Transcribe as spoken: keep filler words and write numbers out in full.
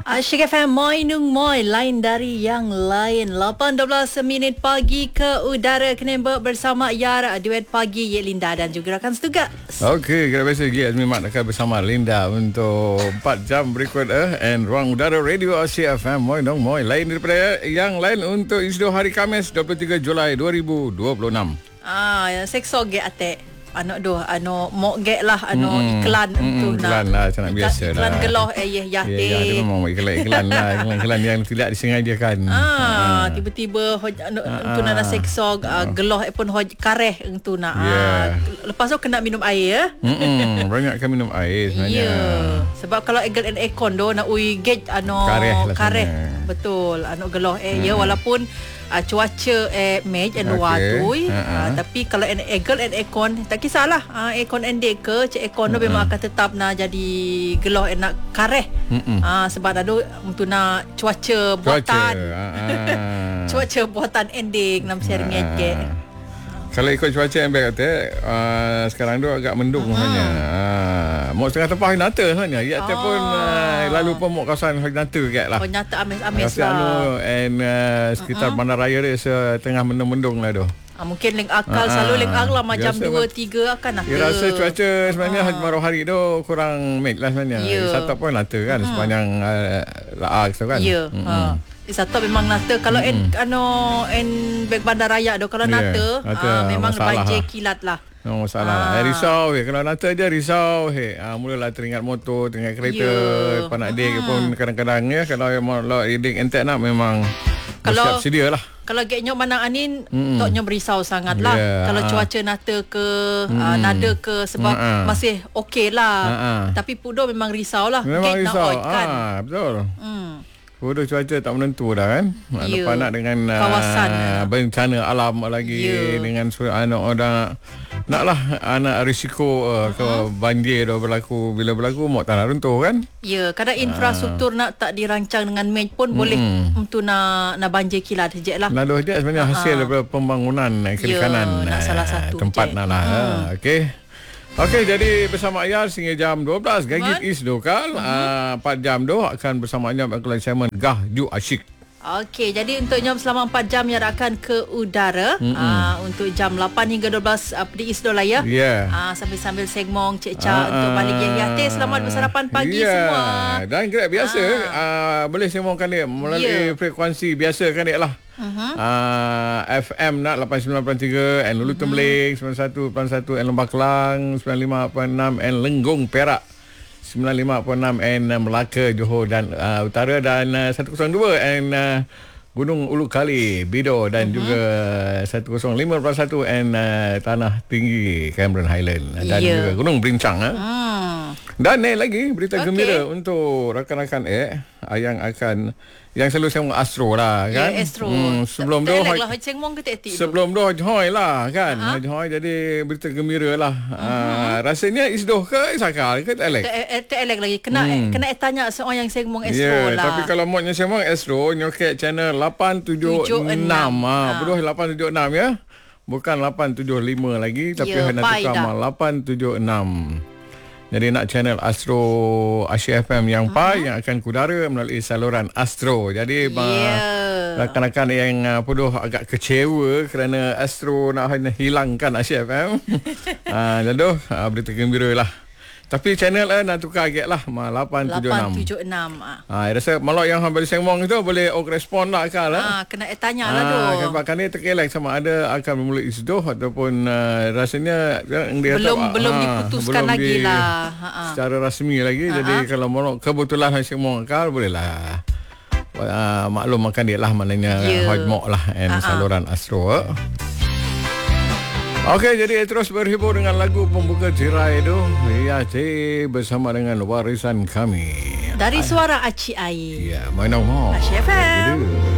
Asyik F M, Moi Nung Moi, lain dari yang lain. lapan dua belas minit pagi ke udara Kenembek bersama Yara, duet pagi Ye Linda dan juga rakan setugas. Okey, kita biasa lagi Azmi Mat akan bersama Linda untuk empat jam berikut eh and ruang udara radio Asyik F M, Moi Nung Moi, lain daripada yang lain untuk isu hari Khamis dua puluh tiga Julai dua ribu dua puluh enam. Ah, sekso ge ate. Ano doh ano mo ge lah ano mm-hmm. iklan mm-hmm. tu iklan lah macam nak biasa iklan lah. Iklan geloh eh ya ya. Ya, ya, dia memang iklan iklan lah, iklan iklan yang tidak disengajakan. Ah, ah. tiba-tiba hoj anu tu nak sekso uh, geloh eh pun hoj kareh tu nak. Yeah. Ah, lepas tu kena minum air. Hmm, banyakkan minum air sebenarnya. Ya. Yeah. Sebab kalau egel and aircon do nak ui gauge ano kareh, lah kareh. Betul, anu geloh eh hmm. ya walaupun Uh, cuaca eh mej and luar okay. tu uh-huh. uh, tapi kalau en egel and aircon tak kisahlah uh, aircon endek ke cek aircon uh-huh. tu memang akan tetap nak jadi geloh nak kareh uh-huh. uh, sebab ada untuk nak cuaca buatan uh-huh. cuaca buatan endek nam share ngejek. Kalau ikut cuaca yang baik kata uh, sekarang tu agak mendung sebenarnya. Uh, mau setengah tempah hari nata sebenarnya. Ya oh. pun uh, lalu pun mau kawasan hari nata kat lah. Oh nyata amis-amis lah. Anu, and uh, sekitar uh-huh. bandaraya dia setengah mendung-mendung lah tu. Ah, mungkin link akal uh, selalu link akal lah macam dua tiga akan nata. Ya rasa cuaca sebenarnya uh. maruh hari tu kurang make lah sebenarnya. Yeah. Satu pun nata kan uh-huh. sepanjang uh, laar tu kan. Ya. Yeah. Uh-huh. Satu memang nata kalau mm-hmm. en ano en beg bandaraya do kalau yeah, nata, nata uh, memang banjir kilat lah. No masalah. Ah. Eh, risau he. Kalau nata je risau he. Ah, mulalah teringat motor, teringat kereta, yeah. panak dik hmm. pun kadang-kadang ya kalau mau lo dik entek nak memang kalau siap sedia lah. Kalau geknya mana anin mm. toknya berisau sangat lah. Yeah. Kalau cuaca nata ke mm. uh, nada ke sebab mm. masih okey lah. Mm. Tapi pudo memang risau lah. Memang Gate risau. Nak kan? Ah, betul. Hmm. Pudo cuaca tak menentu dah kan. Yeah. Lepas nak dengan kawasan uh, bencana alam lagi yeah. dengan anak orang naklah anak risiko uh, uh-huh. ke banjir dah berlaku bila berlaku mau tanah runtuh kan. Ya, yeah. kadang infrastruktur uh. nak tak dirancang dengan mej pun mm-hmm. boleh untuk nak nak banjir kilat je lah. Lalu je sebenarnya uh-huh. hasil daripada pembangunan kiri kanan yeah, salah satu tempat nak lah. Hmm. Okey. Okey, jadi bersama Ayah sehingga jam dua belas Gagit East Lokal uh-huh. uh, empat jam tu akan bersama Ayah dalam segmen Gah Ju Asyik. Okey, jadi untuk jam selama empat jam yang akan ke udara mm-hmm. uh, untuk jam lapan hingga dua belas uh, di East Dolaya. Yeah. Uh, sambil-sambil segmong cek-cak uh, untuk balik yang yate. Selamat bersarapan pagi yeah. semua. Dan kira biasa uh. Uh, boleh segmongkan dia melalui yeah. frekuensi biasa kan dia lah. Uh-huh. Uh, F M nak lapan puluh sembilan perpuluhan tiga and Lulu Tembeling sembilan puluh satu perpuluhan satu and Lembah Kelang sembilan puluh lima perpuluhan enam and Lenggong Perak sembilan puluh lima perpuluhan enam and uh, Melaka Johor dan uh, Utara dan uh, seratus dua and uh, Gunung Ulu Kali Bido dan uh-huh. juga seratus lima perpuluhan satu and uh, Tanah Tinggi Cameron Highland dan yeah. juga Gunung Berincang uh. uh. Dan naik lagi berita okay. gembira untuk rakan-rakan eh yang akan yang selalu saya Astro lah kan. Ya, Astro. Hmm, sebelum tu lah, sebelum tu Hoi lah kan. Uh-huh. Hoi jadi berita gembira lah. Uh-huh. Uh, rasanya isdoh ke isakal ke tak elek? Tak elek lagi. Kena hmm. kena tanya seorang yang segmong Astro yeah, lah. Tapi kalau mau segmong Astro nyokek channel lapan tujuh enam. Ah, betul lapan tujuh enam ya. Bukan lapan tujuh lima lagi tapi yeah, hanya tukar lapan tujuh enam. Jadi nak channel Astro Asyik F M yang uh-huh. Pai yang akan kudara melalui saluran Astro. Jadi yeah. rakan-rakan yang uh, puduh agak kecewa kerana Astro nak hilangkan Asyik F M. uh, Jadi uh, berita gembira lah. Tapi channel eh, nak tukar agak lah lapan tujuh enam. lapan tujuh enam. Ah, rasa malah yang hamba sengmong itu boleh ok respon lah akal lah. Ah, kena tanya lah tu. Ah, kan kan ni terkelak sama ada akan memulai isdoh ataupun uh, rasanya dia belum tahu, belum ah, diputuskan belum lagi di, lah. Secara rasmi lagi. Ha-ha. Jadi kalau mau kebetulan sengmong akal boleh lah. Uh, maklum makan dia lah maknanya yeah. hojmok lah and Ha-ha. saluran Astro. Okey, jadi terus berhibur dengan lagu pembuka tirai itu. Ya, cik, bersama dengan Warisan Kami. Dari suara Aci Ai. Ya, Moi Nung Moi. Asyik F M.